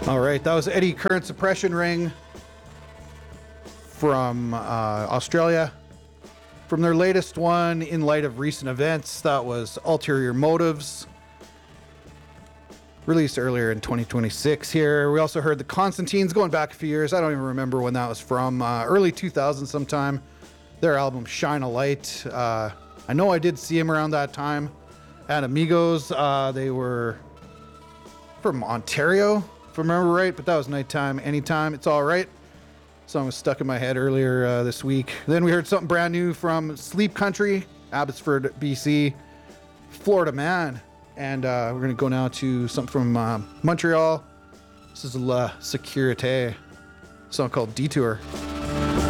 All right, that was Eddie Current Suppression Ring from Australia. From their latest one, In Light of Recent Events, that was Ulterior Motives, released earlier in 2026 here. We also heard the Constantines going back a few years. I don't even remember when that was from. Early 2000s sometime. Their album Shine a Light. I know I did see him around that time at Amigos. They were from Ontario, if I remember right, but that was Nighttime Anytime. It's All Right. Song was stuck in my head earlier this week. Then we heard something brand new from Sleep Country, Abbotsford, BC, Florida Man. And we're going to go now to something from Montreal. This is La Sécurité, a song called Detour.